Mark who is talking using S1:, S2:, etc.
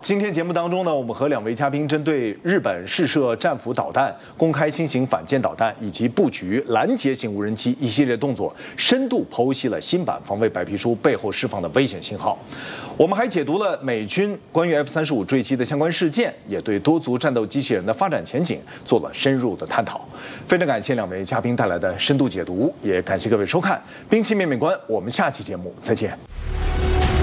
S1: 今天节目当中呢，我们和两位嘉宾针对日本试射战斧导弹、公开新型反舰导弹以及布局拦截型无人机一系列动作，深度剖析了新版防卫白皮书背后释放的危险信号。我们还解读了美军关于 F-35坠机的相关事件，也对多足战斗机器人的发展前景做了深入的探讨。非常感谢两位嘉宾带来的深度解读，也感谢各位收看《兵器面面观》，我们下期节目再见。